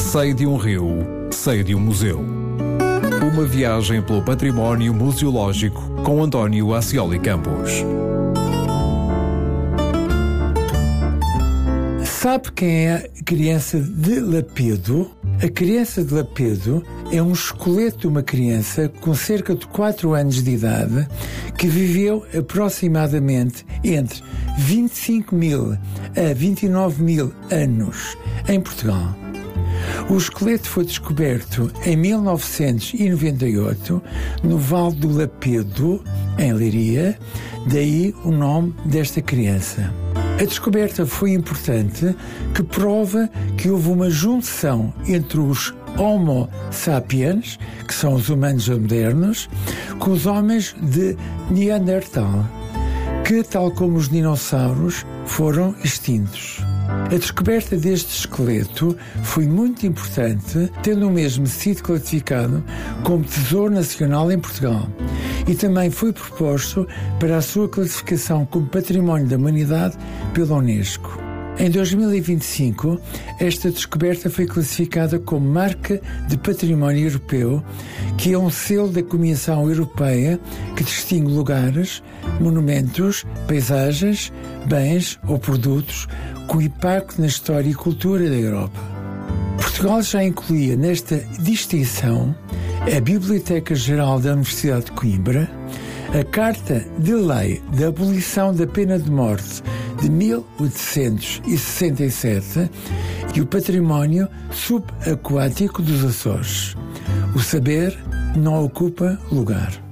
Sei de um rio, sei de um museu. Uma viagem pelo património museológico com António Ascioli Campos. Sabe quem é a criança de Lapedo? A criança de Lapedo é um esqueleto de uma criança com cerca de 4 anos de idade que viveu aproximadamente entre 25 mil a 29 mil anos em Portugal. O esqueleto foi descoberto em 1998 no Vale do Lapedo, em Leiria, daí o nome desta criança. A descoberta foi importante, que prova que houve uma junção entre os Homo sapiens, que são os humanos modernos, com os homens de Neandertal, que, tal como os dinossauros, foram extintos. A descoberta deste esqueleto foi muito importante, tendo o mesmo sido classificado como Tesouro Nacional em Portugal, e também foi proposto para a sua classificação como Património da Humanidade pela Unesco. Em 2025, esta descoberta foi classificada como Marca de Património Europeu, que é um selo da Comissão Europeia que distingue lugares, monumentos, paisagens, bens ou produtos com impacto na história e cultura da Europa. Portugal já incluía nesta distinção a Biblioteca Geral da Universidade de Coimbra, a Carta de Lei da Abolição da Pena de Morte de 1867 e o Património Subaquático dos Açores. O saber não ocupa lugar.